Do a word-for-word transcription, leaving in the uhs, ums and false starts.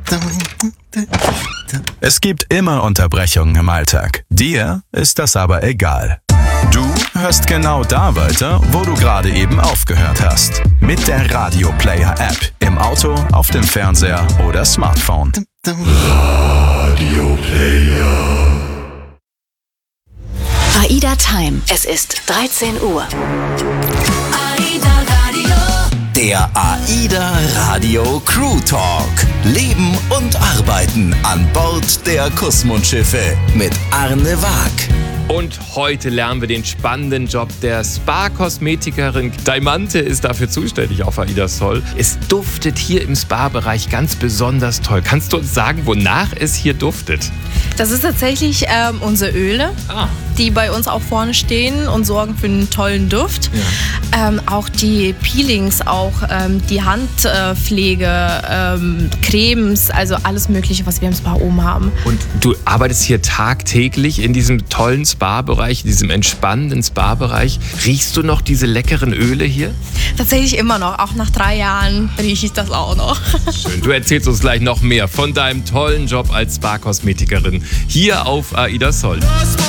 Es gibt immer Unterbrechungen im Alltag. Dir ist das aber egal. Du hörst genau da weiter, wo du gerade eben aufgehört hast. Mit der Radio Player App. Im Auto, auf dem Fernseher oder Smartphone. Radio Player. AIDA Time. Es ist dreizehn Uhr. Der AIDA Radio Crew Talk. Leben und Arbeiten an Bord der Kusmund-Schiffe mit Arne Waag. Und heute lernen wir den spannenden Job der Spa-Kosmetikerin. Daimante ist dafür zuständig auf AIDA Sol. Es duftet hier im Spa-Bereich ganz besonders toll. Kannst du uns sagen, wonach es hier duftet? Das ist tatsächlich ähm, unsere Öle, ah. die bei uns auch vorne stehen und sorgen für einen tollen Duft. Ja. Ähm, auch die Peelings, auch ähm, die Handpflege, ähm, Cremes, also alles Mögliche, was wir im Spa oben haben. Und du arbeitest hier tagtäglich in diesem tollen Spa-Bereich, in diesem entspannenden Spa-Bereich. Riechst du noch diese leckeren Öle hier? Tatsächlich immer noch. Auch nach drei Jahren rieche ich das auch noch. Schön. Du erzählst uns gleich noch mehr von deinem tollen Job als Spa-Kosmetikerin hier auf AIDA Sol.